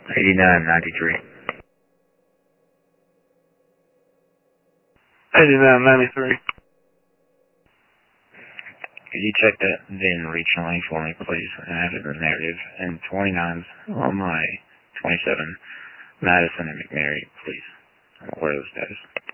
8993. 8993. Could you check that VIN regionally for me, please, and add it in the narrative? And 29's on my 27, Madison and McNary, please. I'm aware of the status.